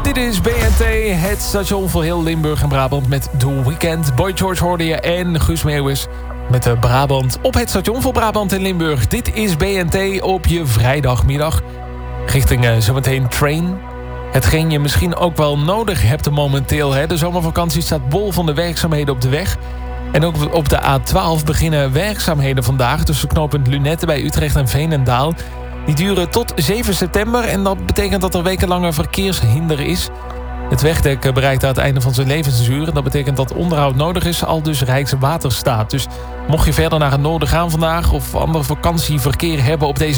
Dit is BNT, het station voor heel Limburg en Brabant met The Weeknd. Boy George hoorde je en Guus Meeuwis met de Brabant op het station voor Brabant en Limburg. Dit is BNT op je vrijdagmiddag. Richting zometeen Train. Hetgeen je misschien ook wel nodig hebt momenteel. Hè? De zomervakantie staat bol van de werkzaamheden op de weg. En ook op de A12 beginnen werkzaamheden vandaag tussen knooppunt Lunette bij Utrecht en Veenendaal. Die duren tot 7 september en dat betekent dat er wekenlange verkeershinder is. Het wegdek bereikt aan het einde van zijn levensduur. En dat betekent dat onderhoud nodig is, al dus Rijkswaterstaat. Dus mocht je verder naar het noorden gaan vandaag of ander vakantieverkeer hebben op deze